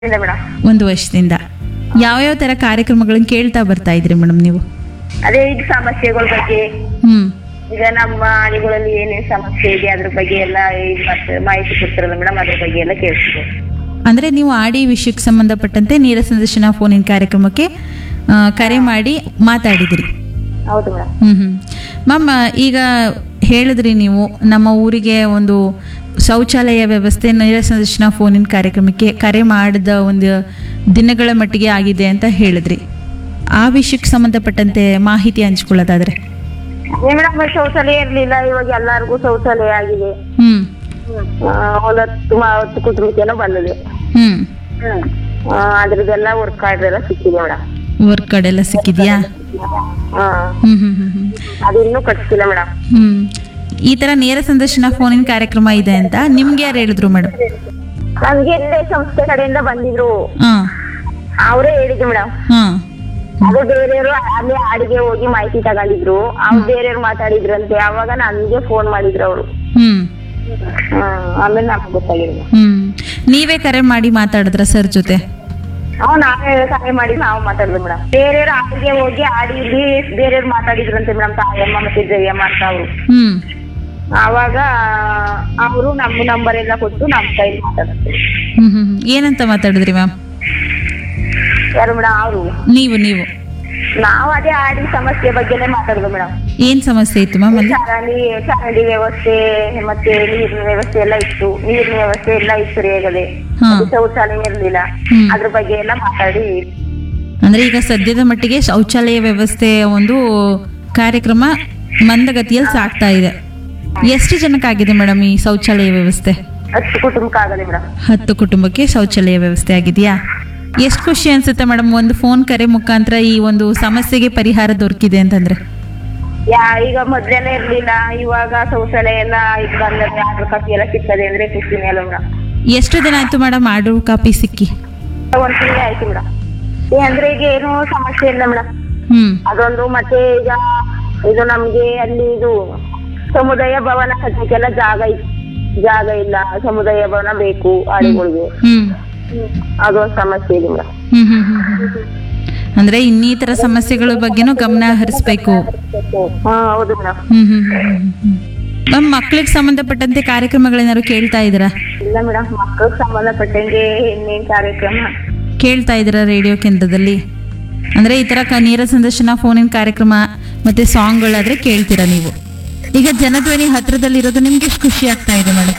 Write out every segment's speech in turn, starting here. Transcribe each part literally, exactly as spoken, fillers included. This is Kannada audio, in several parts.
ಇಲ್ಲ ಮೇಡಮ್. ಒಂದು ವರ್ಷದಿಂದ ಯಾವ್ಯಾವ ತರ ಕಾರ್ಯಕ್ರಮಗಳನ್ನ ಕೇಳ್ತಾ ಬರ್ತಾ ಇದ್ರಿ ಮೇಡಮ್ ನೀವು? ಅದೇ ಈಗ ಸಮಸ್ಯೆಗಳ ಬಗ್ಗೆ, ಹ್ಮ್ ಈಗ ನಮ್ಮ ಹಳ್ಳಿಗಳಲ್ಲಿ ಏನೇನ್ ಸಮಸ್ಯೆ ಇದೆ ಅದ್ರ ಬಗ್ಗೆ ಎಲ್ಲ ಈಗ ಮತ್ತೆ ಮಾಹಿತಿ ಕೊಡ್ತಿರಲ್ಲ ಮೇಡಮ್, ಅದ್ರ ಬಗ್ಗೆ ಎಲ್ಲ ಕೇಳ್ತೀವಿ. ಅಂದ್ರೆ ನೀವು ಆಡಿ ವಿಷಯಕ್ಕೆ ಸಂಬಂಧಪಟ್ಟಂತೆ ನೇರ ಸಂದರ್ಶನ ಫೋನಿನ ಕಾರ್ಯಕ್ರಮಕ್ಕೆ ಆ, ಕರೆ ಮಾಡಿ ಮಾತಾಡಿದ್ರಿ. ಹೌದು ಮೇಡಮ್. ಹ್ಮ್ ಹ್ಮ್ ಮ್ಯಾಮ್, ಈಗ ಹೇಳಿದ್ರಿ ನೀವು ನಮ್ಮ ಊರಿಗೆ ಒಂದು ಶೌಚಾಲಯ ವ್ಯವಸ್ಥೆ ನೇರ ಸಂದರ್ಶನ ಫೋನಿನ ಕಾರ್ಯಕ್ರಮಕ್ಕೆ ಕರೆ ಮಾಡಿದ ಒಂದು ದಿನಗಳ ಮಟ್ಟಿಗೆ ಆಗಿದೆ ಅಂತ ಹೇಳಿದ್ರಿ. ಆ ವಿಷಯಕ್ಕೆ ಸಂಬಂಧಪಟ್ಟಂತೆ ಮಾಹಿತಿ ಹಂಚ್ಕೊಳ್ಳೋದಾದ್ರೆ? ಏ ಮೇಡಮ್, ಶೌಚಾಲಯ ಇರ್ಲಿಲ್ಲ, ಇವಾಗ ಎಲ್ಲಾರ್ಗು ಶೌಚಾಲಯ ಆಗಿದೆ. ಹ್ಮ್ ಆ, ಒಂದ್ ಹತ್ತು ಮ- ಹತ್ತು ಕುಟುಂಬಕ್ಕೆಲ್ಲ ಬಂದಿದೆ. ಹ್ಮ್ ಆ, ಅದ್ರದ್ದೆಲ್ಲ ವರ್ಕ್ ಕಾರ್ಡ್ ಎಲ್ಲ ಸಿಕ್ಕಿದೆ ಮೇಡಮ್. ವರ್ಕ್ ಕಾರ್ಡ್ ಎಲ್ಲ ಸಿಕ್ಕಿದ್ಯಾ? ಹಾ, ಹ್ಮ್ ಹ್ಮ್ ಹ್ಮ್ ಹ್ಮ್ ಅದು ಇನ್ನೂ ಕಟ್ಸಿಲ್ಲ ಮೇಡಮ್. ಹ್ಮ್ ಈ ತರ ನೇರ ಸಂದರ್ಶನ ಫೋನಿನ ಕಾರ್ಯಕ್ರಮ ಇದೆ ಅಂತ ನಿಮ್ಗೆ ಯಾರು ಹೇಳಿದ್ರು ಮೇಡಮ್? ನಮ್ಗೆ ಇಲ್ಲೇ ಸಂಸ್ಥೆ ಕಡೆಯಿಂದ ಬಂದಿದ್ರು, ಹಾ ಅವರೇ ಹೇಳಿದ್ರು ಮೇಡಮ್. ಹಾ ಅದು ಬೇರೆಯವರು ಅಲ್ಲಿ ಅಡಿಗೆ ಹೋಗಿ ಮಾಹಿತಿ ತಗೊಂಡಿದ್ರು, ಅವ್ರು ಬೇರೆಯವ್ರು ಮಾತಾಡಿದ್ರಂತೆ. ಅವಾಗ ನನ್ಗೆ ಫೋನ್ ಮಾಡಿದ್ರು ಅವರು. ಹ್ಮ್ ಆಮೇಲೆ ನಮ್ಗೆ ಗೊತ್ತಾಗಿಲ್ಲ. ಹ್ಮ್ ನೀವೇ ಕರೆ ಮಾಡಿ ಮಾತಾಡಿದ್ರ ಸರ್ ಜೊತೆ? ಅವ್ ನಾವೇ ಸಹಾಯ ಮಾಡಿ ನಾವು ಮಾತಾಡಿದ್ವಿ ಮೇಡಮ್. ಬೇರೆಯವ್ರು ಅಡಿಗೆ ಹೋಗಿ ಆಡಿ ಇಲ್ಲಿ ಬೇರೆಯವ್ರು ಮಾತಾಡಿದ್ರಂತೆ ಮೇಡಮ್, ತಾಯಮ್ಮ ಮತ್ತೆ ಜಯಮ್ಮ ಅಂತ ಅವರು. ಹ್ಮ್ ಆವಾಗ ಅವರು ನಮ್ಮ ನಂಬರ್ ಎಲ್ಲ ಕೊಟ್ಟು ನಮ್ಮ ಕೈಲಿ ಮಾತಾಡ್ತಾರೆ. ಹ್ಮ್ ಹ್ಮ್ ಏನಂತ ಮಾತಾಡಿದ್ರಿ ಮ್ಯಾಮ್? ಯಾರು ಮೇಡಮ್? ಅವರು ನೀವು ನೀವು ನಾವು ಅದೇ ಆಡಿ ಸಮಸ್ಯೆ ಬಗ್ಗೆನೇ ಮಾತಾಡಿದ್ವಿ ಮೇಡಮ್. ಏನ್ ಸಮಸ್ಯೆ ಇತ್ತು ಮ್ಯಾಮ್ ಅಲ್ಲಿ? ಚರಂಡಿ ಚರಂಡಿ ವ್ಯವಸ್ಥೆ ಮತ್ತೆ ನೀರಿನ ವ್ಯವಸ್ಥೆ ಎಲ್ಲ ಇತ್ತು. ನೀರಿನ ವ್ಯವಸ್ಥೆ ಎಲ್ಲ ಇತ್ತು ಸರಿಯಾಗದೆ, ಹಾ. ಶೌಚಾಲಯ ಇರ್ಲಿಲ್ಲ. ಹ್ಮ್. ಅದ್ರ ಬಗ್ಗೆ ಎಲ್ಲ ಮಾತಾಡಿ. ಅಂದ್ರೆ ಈಗ ಸದ್ಯದ ಮಟ್ಟಿಗೆ ಶೌಚಾಲಯ ವ್ಯವಸ್ಥೆಯ ಒಂದು ಕಾರ್ಯಕ್ರಮ ಮಂದಗತಿಯಲ್ಲಿ ಸಾಗ್ತಾ ಇದೆ. ಎಷ್ಟು ಜನಕ್ಕಾಗಿದೆ ಮೇಡಮ್ ಈ ಶೌಚಾಲಯ ವ್ಯವಸ್ಥೆ? ಹತ್ತು ಕುಟುಂಬಕ್ಕೆ ಆಗದೆ ಮೇಡಮ್. ಹತ್ತು ಕುಟುಂಬಕ್ಕೆ ಶೌಚಾಲಯ ವ್ಯವಸ್ಥೆ ಆಗಿದೆಯಾ? ಎಷ್ಟು ಖುಷಿ ಅನ್ಸುತ್ತೆ ಮೇಡಮ್ ಒಂದು ಫೋನ್ ಕರೆ ಮುಖಾಂತರ ಈ ಒಂದು ಸಮಸ್ಯೆಗೆ ಪರಿಹಾರ ದೊರಕಿದೆ ಅಂತಂದ್ರೆ? ಯಾ ಈಗ ಮೊದ್ಲೆಲ್ಲ ಇರ್ಲಿಲ್ಲ, ಇವಾಗ ಶೌಚಾಲಯ ಎಲ್ಲ ಈಗ ಬಂದ್ರೆ ಆರ್ಡರ್ ಕಾಪಿ ಎಲ್ಲ ಸಿಗ್ತದೆ ಅಂದ್ರೆ ಖುಷಿನೇ ಅಲ್ಲ ಮೇಡಮ್. ಎಷ್ಟು ದಿನ ಆಯ್ತು ಮೇಡಮ್ ಆರ್ಡರ್ ಕಾಪಿ ಸಿಕ್ಕಿ? ಒಂದ್ ತಿಂಗಳು ಆಯ್ತು ಮೇಡಮ್. ಅಂದ್ರೆ ಈಗ ಏನು ಸಮಸ್ಯೆ ಇಲ್ಲ ಮೇಡಮ್. ಹ್ಮ್ ಅದೊಂದು ಮತ್ತೆ ಈಗ ಇದು ನಮ್ಗೆ ಅಲ್ಲಿ ಇದು ಸಮುದಾಯ ಭವನ ಕಟ್ಟಕ್ಕೆಲ್ಲ ಜಾಗ ಇ- ಜಾಗ ಇಲ್ಲ. ಸಮುದಾಯ ಭವನ ಬೇಕು ಆಡಿಗಳಿಗೆ, ಹ್ಮ್ ಅದೊಂದು ಸಮಸ್ಯೆ ಇದೆ ಮೇಡಮ್. ಹ್ಮ್ ಹ್ಮ್ ಹ್ಮ್ ಹ್ಮ್. ಅಂದ್ರೆ ಇನ್ನಿತರ ಸಮಸ್ಯೆಗಳ ಬಗ್ಗೆನೂ ಗಮನ ಹರಿಸ್ಬೇಕು. ಹಾ ಹೌದು ಮೇಡಮ್. ಹ್ಮ್ ಹ್ಮ್ ಹ್ಮ್ ಹ್ಮ್ ಮ್ಯಾಮ್, ಮಕ್ಳಿಗೆ ಸಂಬಂಧಪಟ್ಟಂತೆ ಕಾರ್ಯಕ್ರಮಗಳೇನಾದ್ರು ಕೇಳ್ತಾ ಇದ್ದೀರಾ? ಇಲ್ಲ ಮೇಡಮ್, ಮಕ್ಕಳಿಗೆ ಸಂಬಂಧಪಟ್ಟಂಗೆ ಇನ್ನೇನ್ ಕಾರ್ಯಕ್ರಮ ಕೇಳ್ತಾ ಇದ್ದೀರಾ ರೇಡಿಯೋ ಕೇಂದ್ರದಲ್ಲಿ? ಅಂದ್ರೆ ಈ ತರ ಕ- ನೇರ ಸಂದರ್ಶನ ಫೋನಿನ ಕಾರ್ಯಕ್ರಮ ಮತ್ತೆ ಸಾಂಗ್ಗಳಾದ್ರೆ ಕೇಳ್ತೀರಾ ನೀವು? ಈಗ ಜನಧ್ವನಿ ಹತ್ರದಲ್ಲಿರೋದು ನಿಮ್ಗೆ ಎಷ್ಟು ಖುಷಿ ಆಗ್ತಾ ಇದೆ ಮೇಡಮ್?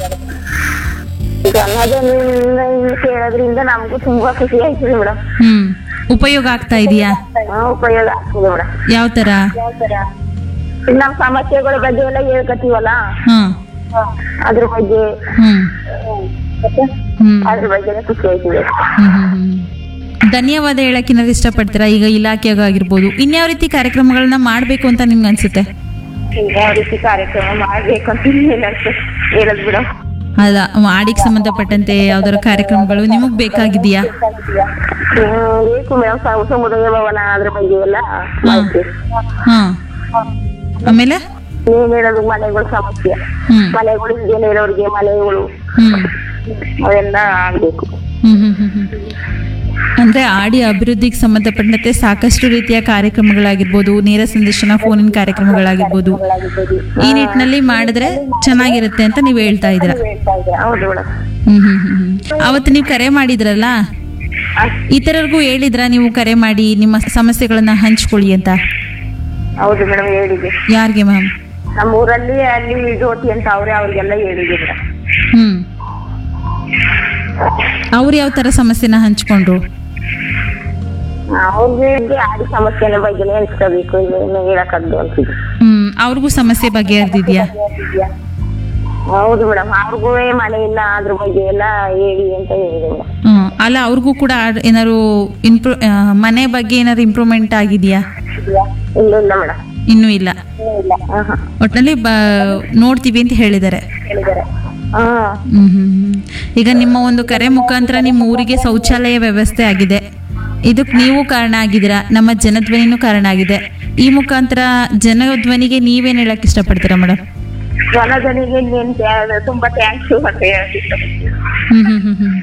ಜನಧನಿಯಿಂದ ಇನ್ನು ಕೇಳೋದ್ರಿಂದ ನಮಗೂ ತುಂಬಾ ಖುಷಿ ಆಯ್ತದೆ ಮೇಡಮ್. ಹ್ಮ್ ಉಪಯೋಗ ಆಗ್ತಾ ಇದೆಯಾ? ಉಪಯೋಗ ಆಗ್ತದೆ ಮೇಡಮ್. ಯಾವ ತರ? ನಮ್ ಸಮಸ್ಯೆಗಳ ಬಗ್ಗೆ ಎಲ್ಲ ಹೇಳ್ಕತೀವಲ್ಲ, ಹ್ಮ್ ಅದ್ರ ಬಗ್ಗೆ ಹ್ಮ್ ಹ್ಮ್ ಅದ್ರ ಬಗ್ಗೆ ಖುಷಿ ಆಯ್ತದೆ. ಹ್ಮ್ ಹ್ಮ್ ಹ್ಮ್. ಧನ್ಯವಾದ ಹೇಳಕ್ ಏನಾದ್ರು ಇಷ್ಟಪಡ್ತೀರಾ? ಈಗ ಇಲಾಖೆಗಾಗಿರ್ಬೋದು ಇನ್ಯಾವ ರೀತಿ ಕಾರ್ಯಕ್ರಮಗಳನ್ನ ಮಾಡ್ಬೇಕು ಅಂತ ನಿಮ್ಗೆ ಅನ್ಸುತ್ತೆ? ಯಾವ ರೀತಿ ಕಾರ್ಯಕ್ರಮ ಮಾಡ್ಬೇಕು ಅಂತ ಹೇಳದ್ ಬಿಡ. ಅದ ಆಡಿಗೆ ಸಂಬಂಧಪಟ್ಟಂತೆ ಯಾವ್ದಾರ ಕಾರ್ಯಕ್ರಮಗಳು ನಿಮಗ್ ಬೇಕಾಗಿದೆಯಾ? ಬೇಕು ಮೇಡಮ್. ಸಮುದಾಯ ಭವನ ಅದ್ರ ಬಗ್ಗೆ ಎಲ್ಲ ಮಾಹಿತಿ. ಹಾ ಆಮೇಲೆ ಏನ್ ಹೇಳೋದು, ಮನೆಗಳ ಸಮಸ್ಯೆ, ಹ್ಮ್ ಮನೆಗಳು ಇಲ್ದೇನೆ ಇರೋರಿಗೆ ಮನೆಗಳು ಹ್ಮ್ ಅವೆಲ್ಲ ಆಗ್ಬೇಕು. ಹ್ಮ್ ಹ್ಮ್ ಹ್ಮ್ ಹ್ಮ್. ಅಂದ್ರೆ ಆಡಿ ಅಭಿವೃದ್ಧಿಗೆ ಸಂಬಂಧಪಟ್ಟಂತೆ ಸಾಕಷ್ಟು ರೀತಿಯ ಕಾರ್ಯಕ್ರಮಗಳಾಗಿರ್ಬೋದು, ನೇರ ಸಂದರ್ಶನ ಫೋನಿನ ಕಾರ್ಯಕ್ರಮಗಳಾಗಿರ್ಬೋದು, ಈ ನಿಟ್ಟಿನಲ್ಲಿ ಮಾಡಿದ್ರೆ ಚೆನ್ನಾಗಿರುತ್ತೆ ಅಂತ ನೀವು ಹೇಳ್ತಾ ಇದ್ದೀರಾ? ಹೌದು ಮೇಡಮ್. ಹ್ಮ್ ಹ್ಮ್ ಹ್ಮ್ ಹ್ಮ್. ಅವತ್ತು ನೀವು ಕರೆ ಮಾಡಿದ್ರಲ್ಲ, ಇತರರಿಗೂ ಹೇಳಿದ್ರಾ ನೀವು ಕರೆ ಮಾಡಿ ನಿಮ್ಮ ಸಮಸ್ಯೆಗಳನ್ನ ಹಂಚ್ಕೊಳ್ಳಿ ಅಂತ? ಹೌದು ಮೇಡಮ್, ಹೇಳಿದೆ. ಯಾರಿಗೆ ಮ್ಯಾಮ್? ನಮ್ಮ ಊರಲ್ಲಿ ಅಲ್ಲಿ ಜ್ಯೋತಿ ಅಂತ ಅವ್ರೆ, ಅವ್ರಿಗೆಲ್ಲ ಹೇಳಿದೆ ಮೇಡಮ್. ಹ್ಮ್ ಅವ್ರು ಯಾವ ತರ ಸಮಸ್ಯೆನ ಹಂಚ್ಕೊಂಡ್ರು? ಅವ್ರಿಗೆ ಆಡಿ ಸಮಸ್ಯೆನ ಬಗ್ಗೆನೇ ಅನ್ಸ್ಕೋಬೇಕು, ಹೇಳಕ್ಕದ್ದು ಅನ್ಸಿದ್ರು. ಹ್ಮ್ ಅವ್ರಿಗೂ ಸಮಸ್ಯೆ ಬಗೆಹರ್ದಿದ್ಯಾ? ಹೌದು ಮೇಡಮ್, ಅವ್ರಿಗೂ ಮನೆ ಇಲ್ಲ, ಅದ್ರ ಬಗ್ಗೆ ಎಲ್ಲ ಹೇಳಿ ಅಂತ ಹೇಳಿದೆ ಮೇಡಮ್. ಹ್ಮ್ ಅಲ್ಲ ಅವ್ರಿಗೂ ಕೂಡ ಆಡ್- ಏನಾದ್ರು ಇಂಪ್ರೂ ಮನೆ ಬಗ್ಗೆ ಏನಾದ್ರು ಇಂಪ್ರೂವ್ಮೆಂಟ್ ಆಗಿದೆಯಾ? ಇಲ್ಲ ಇಲ್ಲ ಮೇಡಮ್, ಇನ್ನೂ ಇಲ್ಲ. ಇಲ್ಲ. ಹಾ ಹಾ ಒಟ್ಟಿನಲ್ಲಿ ಬ ನೋಡ್ತೀವಿ ಅಂತ ಹೇಳಿದ್ದಾರೆ. ಹೇಳಿದ್ದಾರೆ. ಹಾ ಹ್ಮ್ ಹ್ಮ್ ಹ್ಮ್. ಈಗ ನಿಮ್ಮ ಒಂದು ಕರೆ ಮುಖಾಂತರ ನಿಮ್ಮ ಊರಿಗೆ ಶೌಚಾಲಯ ವ್ಯವಸ್ಥೆ ಆಗಿದೆ, ಇದಕ್ಕೆ ನೀವು ಕಾರಣ ಆಗಿದ್ದೀರಾ, ನಮ್ಮ ಜನಧ್ವನಿನೂ ಕಾರಣ ಆಗಿದೆ. ಈ ಮುಖಾಂತರ ಜನಧ್ವನಿಗೆ ನೀವೇನ್ ಹೇಳಕ್ ಇಷ್ಟಪಡ್ತೀರಾ ಮೇಡಮ್? ಜನಧನಿಗೆ ತುಂಬಾ ಥ್ಯಾಂಕ್ಸ್ ಅಂತ ಹೇಳ್ತಿತ್ತು. ಹ್ಮ್ ಹ್ಮ್ ಹ್ಮ್ ಹ್ಮ್